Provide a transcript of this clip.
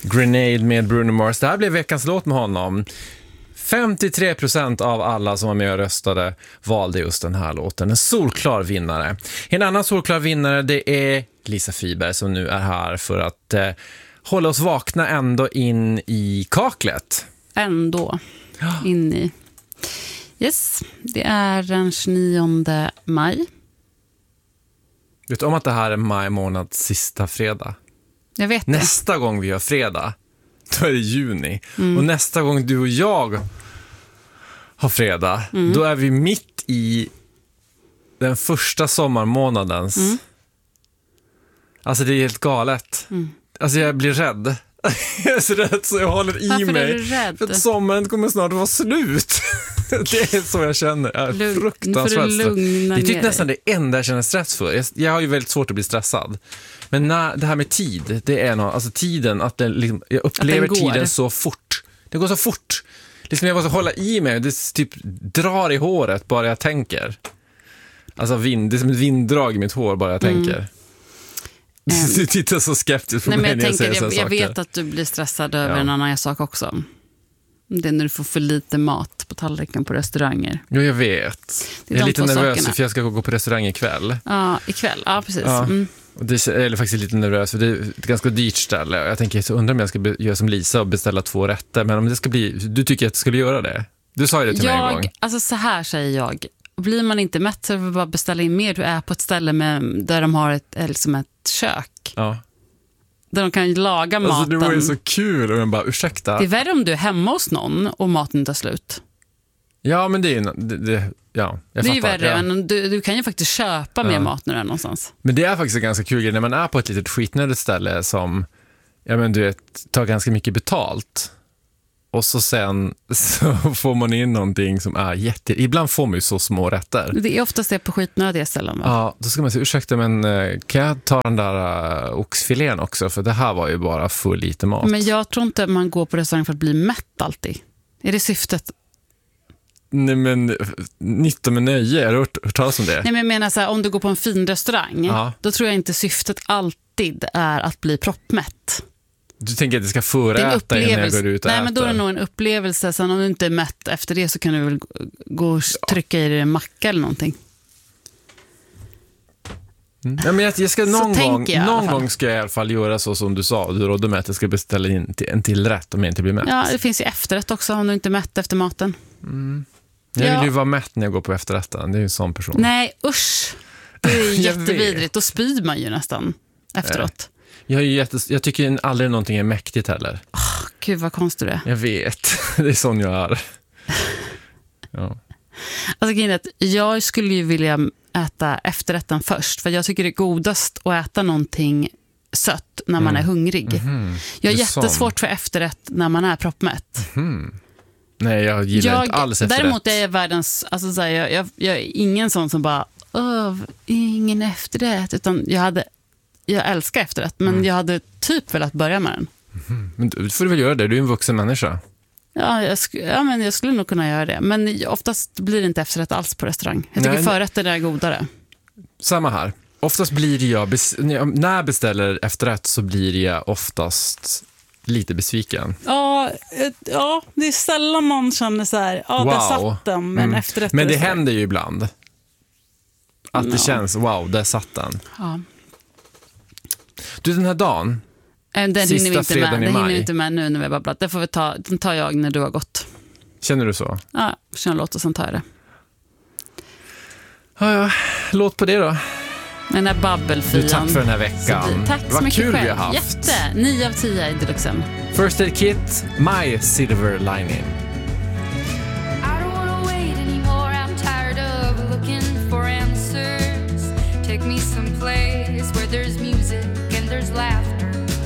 Grenade med Bruno Mars. Det här blev veckans låt med honom. 53% av alla som var med och röstade valde just den här låten. En solklar vinnare. En annan solklar vinnare, det är Lisa Friberg som nu är här för att hålla oss vakna ändå in i kaklet. Ändå in i. Yes, det är den 29 maj. Vet du om att det här är maj månads sista fredag? Jag vet Nästa gång vi gör fredag, då är det juni. Och nästa gång du och jag har fredag, då är vi mitt i den första sommarmånadens. Alltså det är helt galet. Alltså jag blir rädd. Jag är så rädd så jag håller i Varför mig. är du rädd? För att sommaren kommer snart vara slut. Det är så jag känner. Jag är fruktansvärt stressad. Det är typ nästan det enda jag känner stress för. Jag har ju väldigt svårt att bli stressad. Men det här med tid, det är något, alltså tiden, att det liksom, jag upplever tiden så fort. Det går så fort. Liksom jag måste hålla i mig, det typ drar i håret bara jag tänker. Alltså det är som ett vinddrag i mitt hår bara jag tänker. Du tittar så skeptiskt på mig när jag säger sådana saker. Jag vet att du blir stressad över en annan sak också. Det är när du får för lite mat på tallriken på restauranger. Jo, jag vet. Jag är lite nervös för jag ska gå på restaurang ikväll. Ja, ikväll. Ja, precis. Ja. Och det är faktiskt lite nervös för det är ett ganska dyrt ställe. Jag tänker, så undrar om jag ska göra som Lisa och beställa 2 rätter. Men om det ska bli, du tycker att jag skulle göra det? Du sa ju det till mig en gång. Alltså så här säger jag. Blir man inte mätt så vill bara beställa in mer. Du är på ett ställe där de har ett kök. Ja. Där de kan laga maten. Alltså det var ju så kul och jag bara, ursäkta. Det är värre om du är hemma hos någon och maten tar slut. Ja, men det är jag det är fattar. Ju värre, men du kan ju faktiskt köpa mer mat när du är någonstans. Men det är faktiskt en ganska kul grej när man är på ett litet skitnödigt ställe som du vet, tar ganska mycket betalt. Och så sen så får man in någonting som är ibland får man ju så små rätter. Det är oftast det på skitnödiga ställen, va? Ja, då ska man säga, ursäkta men kan jag ta den där oxfilén också? För det här var ju bara för lite mat. Men jag tror inte man går på restaurang för att bli mätt alltid. Är det syftet? Nej, men 19 med nöje, har du hört talas om det? Nej, men jag menar så här, om du går på en fin restaurang, då tror jag inte syftet alltid är att bli proppmätt. Du tänker att det ska föräta innan jag går ut och Nej, men då är det nog en upplevelse. Sen om du inte är mätt efter det så kan du väl gå och trycka i dig en macka eller någonting. Ja, men jag ska någon gång ska jag i alla fall göra så som du sa. Du rådde med att jag ska beställa in en till rätt om jag inte blir mätt. Ja, det finns ju efterrätt också om du inte är mätt efter maten. Jag vill ju vara mätt när jag går på efterrätten. Det är ju en sån person. Nej, usch. Det är jättevidrigt. Då spyr man ju nästan efteråt. Jag tycker aldrig någonting är mäktigt heller. Gud vad konstigt det är. Jag vet, det är sån jag är. Ja. Alltså, jag skulle ju vilja äta efterrätten först. För jag tycker det är godast att äta någonting sött när man är hungrig. Jag har jättesvårt för efterrätt när man är proppmätt. Nej, jag gillar inte alls efterrätt. Däremot är jag världens... Alltså, så här, jag är ingen sån som bara... ingen efterrätt. Utan jag älskar efterrätt, men jag hade typ velat börja med den. Men du får väl göra det, du är en vuxen människa. Ja, men jag skulle nog kunna göra det. Men oftast blir det inte efterrätt alls på restaurang. Jag tycker förrätter är godare. Samma här. Oftast blir jag, när jag beställer efterrätt så blir jag oftast lite besviken. Ja, det är sällan man känner så här, där satt den, men efterrätt. Men det händer ju ibland. Att det känns, där satt den. Ja. Du, den här dagen, sista fredagen i maj. Den hinner vi inte med nu när vi har babblat. Det får vi den tar jag när du har gått. Känner du så? Ja, känner låt och sen tar jag det. Ja, låt på det då. Den här babbelfian. Tack för den här veckan. Tack så mycket kul själv. Vi har haft. 9 av 10 i Deluxen. First Aid Kit, My Silver Lining.